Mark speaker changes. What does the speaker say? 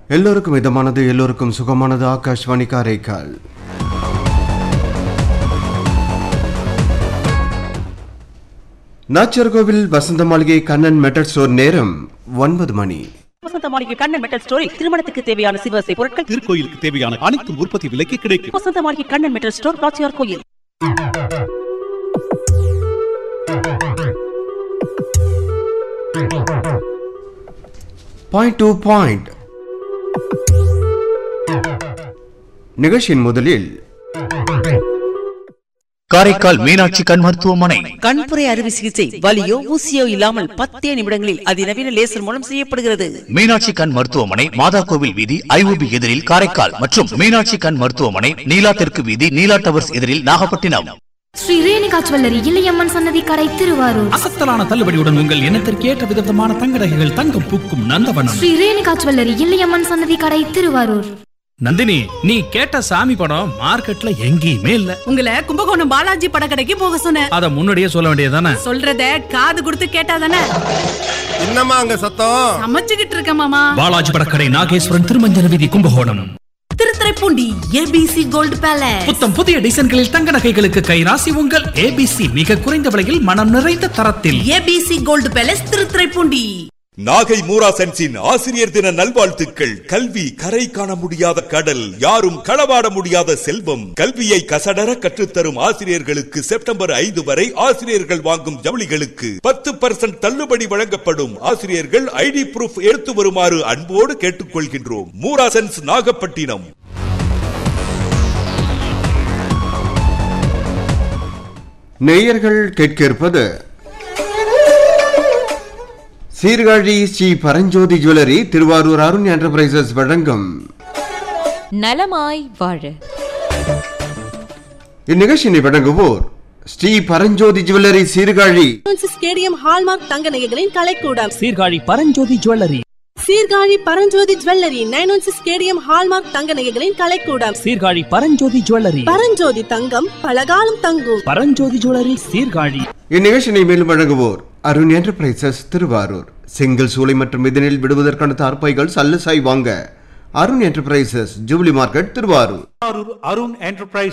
Speaker 1: எல்லோருக்கும் இதமானது, எல்லோருக்கும் சுகமானது. ஆகாஷ்வாணி காரைக்கால். நாச்சர்கோவில் வசந்த மாளிகை கண்ணன் மெட்டல் ஸ்டோர். நேரம் 9 மணி.
Speaker 2: வசந்த மாளிகை கண்ணன் மெட்டல் ஸ்டோரில் திருமணத்துக்கு தேவையான சிவசை பொருட்கள்,
Speaker 3: திருக்கோயிலுக்கு தேவையான அனைத்து உற்பத்தி விலைக்கு கிடைக்கும்.
Speaker 2: வசந்த மாளிகை கண்ணன் மெட்டல் ஸ்டோர், நாச்சியார் கோயில்.
Speaker 1: பாயிண்ட் டு பாயிண்ட் நிகழ்ச்சியின் முதலில்
Speaker 4: காரைக்கால் மீனாட்சி கண் மருத்துவமனை
Speaker 2: கண்புரை அறுவை சிகிச்சை வலியோ ஊசியோ இல்லாமல் 10 நிமிடங்களில் அதிநவீன லேசர் மூலம் செய்யப்படுகிறது.
Speaker 4: மீனாட்சி கண் மருத்துவமனை மாதா கோவில் வீதி ஐஓபி எதிரில் காரைக்கால் மற்றும் மீனாட்சி கண் மருத்துவமனை நீலா தெற்கு வீதி நீலா டவர்ஸ் எதிரில் நாகப்பட்டினம்.
Speaker 5: ஸ்ரீ ரேணுகா ஜுவல்லரி இளையம்மன் சன்னதி கடை திருவாரூர்.
Speaker 3: அசத்தலான தள்ளுபடியுடன் உங்கள் எண்ணத்திற்கு ஏற்ற விதமான தங்க நகைகள், தங்கம் பூக்கும் நந்தவனம்.
Speaker 5: ஸ்ரீ ரேணுகா ஜுவல்லரி இளையம்மன் சன்னதி கடை திருவாரூர்.
Speaker 3: நந்தினி, நீ கேட்ட சாமி படம் மார்க்கெட்ல எங்கேயுமே இல்ல.
Speaker 6: உங்களை கும்பகோணம் பாலாஜி படக்கடைக்கு போக சொன்னேன்.
Speaker 3: அத முன்னாடியே சொல்ல வேண்டியதானே?
Speaker 6: சொல்றத காது கொடுத்து கேட்டாதானே.
Speaker 7: என்னம்மா அங்க சத்தம்?
Speaker 6: சமைச்சுக்கிட்டு இருக்க மாமா.
Speaker 3: பாலாஜி படக்கடை, நாகேஸ்வரன், திருமஞ்சன வீதி, Kumbakonam.
Speaker 6: Thiruthuraipoondi ABC gold palace.
Speaker 3: புத்தம் புதிய டிசைன்களில் தங்க நகைகளுக்கு கைராசி உங்கள் ஏபிசி. மிக குறைந்த விலையில் மனம் நிறைந்த தரத்தில்.
Speaker 6: ABC gold palace, Thiruthuraipoondi.
Speaker 8: Nagai Moora சென்ஸின் ஆசிரியர் தின நல்வாழ்த்துக்கள். கல்வி கரை காண முடியாத கடல், யாரும் களவாட முடியாத செல்வம். கல்வியை கசடர கற்றுத்தரும் ஆசிரியர்களுக்கு செப்டம்பர் 5 வரை ஆசிரியர்கள் வாங்கும் ஜவுளிகளுக்கு 10% தள்ளுபடி வழங்கப்படும். ஆசிரியர்கள் ஐடி ப்ரூஃப் எடுத்து வருமாறு அன்போடு கேட்டுக்கொள்கின்றோம். மூரா சென்ஸ், நாகப்பட்டினம்.
Speaker 1: நேயர்கள் கேட்க இருப்பது சீர்காழி ஸ்ரீ பரஞ்சோதி ஜுவல்லரி திருவாரூர் அருண் என்டர்பிரைசஸ் வழங்கும்
Speaker 9: நலமாய் வாழ.
Speaker 1: இந்நிகழ்ச்சியை வழங்குவோர் Sri Paranjothi jewellery Sirkazhi.
Speaker 6: Stadium hallmark தங்க நகைகளின் கலைக்கூடம்
Speaker 3: Sirkazhi Paranjothi jewellery.
Speaker 6: Sirkazhi Paranjothi jewellery 916 stadium hallmark தங்க நகைகளின் கலைக்கூடம்.
Speaker 3: சீர்காழி பரஞ்சோதி ஜுவல்லரி.
Speaker 6: பரஞ்சோதி தங்கம் பலகாலம் தங்கும்.
Speaker 3: பரஞ்சோதி ஜுவல்லரி சீர்காழி.
Speaker 1: இந்நிகழ்ச்சியை மேலும் வழங்குவோர் அருண் என்டர்பிரைசஸ் திருவாரூர். செங்கல் சூளை மற்றும் இதனில் விடுவதற்கான தார்பாய்கள் சல்லுசாய் வாங்க Arun enterprises jubilee market Thiruvarur.
Speaker 10: Arun enterprise